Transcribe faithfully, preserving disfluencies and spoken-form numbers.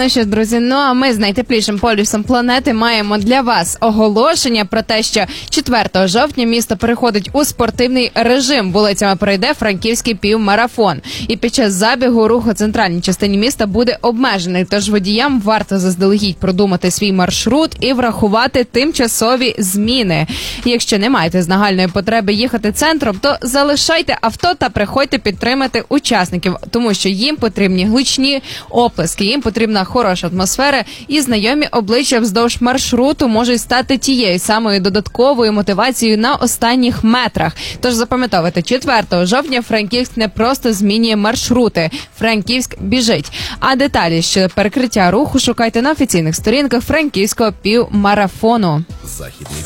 Ну що, друзі, ну а ми з найтеплішим полюсом планети маємо для вас оголошення про те, що четвертого жовтня місто переходить у спортивний режим. Вулицями пройде франківський півмарафон. І під час забігу рух у центральній частині міста буде обмежений, тож водіям варто заздалегідь продумати свій маршрут і врахувати тимчасові зміни. Якщо не маєте з нагальної потреби їхати центром, то залишайте авто та приходьте підтримати учасників, тому що їм потрібні гучні оплески, їм потрібна хороша атмосфера і знайомі обличчя вздовж маршруту можуть стати тією самою додатковою мотивацією на останніх метрах. Тож запам'ятовуйте, четвертого жовтня Франківськ не просто змінює маршрути. Франківськ біжить. А деталі щодо перекриття руху шукайте на офіційних сторінках Франківського півмарафону.